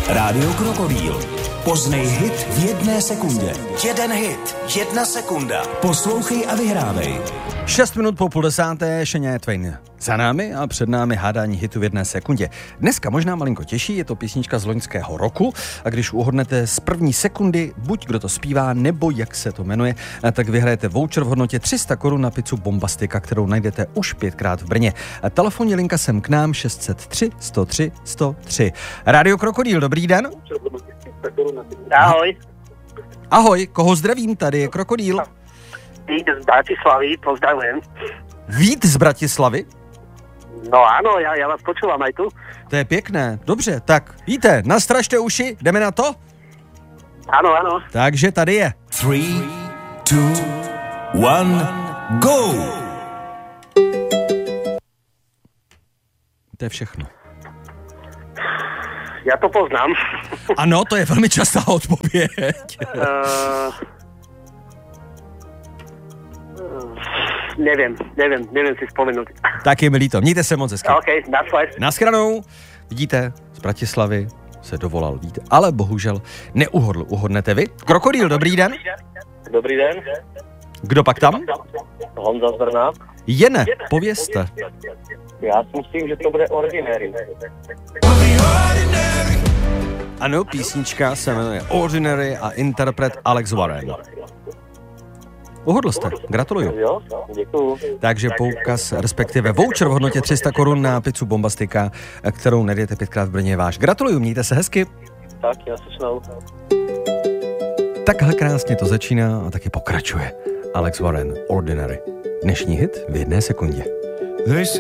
Rádio Krokodýl. Poznej hit v 1 sekundě. 1 hit, 1 sekunda. Poslouchej a vyhrávej. 6 minut po 10:30, Shania Twain za námi a před námi hádání hitu v 1 sekundě. Dneska možná malinko těžší, je to písnička z loňského roku a když uhodnete z první sekundy, buď kdo to zpívá, nebo jak se to jmenuje, tak vyhrajete voucher v hodnotě 300 Kč na pizzu Bombastika, kterou najdete už 5krát v Brně. Telefonní linka sem k nám 603 103 103. Rádio Krokodýl, dobrý den. Ahoj. Ahoj, koho zdravím, tady je Krokodýl. Vít z Bratislavy, pozdravujem. Vít z Bratislavy? No áno, ja vás počúvam aj tu. To je pěkné, dobře, tak víte, nastražte uši, jdeme na to? Áno. Takže tady je. 3, 2, 1, go! To je všechno. Ja to poznám. Ano, to je velmi častá odpověď. Neviem si spomenúť. Tak je mi líto, mějte se moc hezky. OK, naschle. Naschranou. Vidíte, z Bratislavy se dovolal Vít, ale bohužel neuhodl. Uhodnete vy? Krokodýl, dobrý den. Dobrý den, Kdo pak tam? Honza z Brna. Jene, povězte. Já si myslím, že to bude Ordinary. Ano, písnička se jmenuje Ordinary a interpret Alex Warren. Uhodl jste, gratuluju. Jo, děkuju. Takže poukaz, respektive voucher v hodnotě 300 Kč na pizzu Bombastika, kterou najdete 5krát v Brně, je váš. Gratuluju, mějte se hezky. Tak, naslyšenou. Takhle krásně to začíná a taky pokračuje. Alex Warren, Ordinary. Dnešní hit v 1 sekundě.